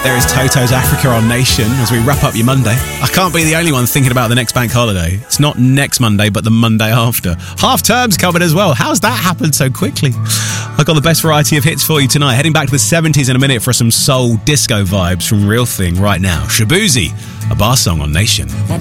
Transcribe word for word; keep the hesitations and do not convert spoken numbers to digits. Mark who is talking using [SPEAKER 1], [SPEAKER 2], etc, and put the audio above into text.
[SPEAKER 1] There is Toto's Africa on Nation as we wrap up your Monday. I can't be the only one thinking about the next bank holiday. It's not next Monday, but the Monday after. Half term's coming as well. How's that happened so quickly? I've got the best variety of hits for you tonight. Heading back to the seventies in a minute for some soul disco vibes from Real Thing right now. Shabuzi, a bar song on Nation.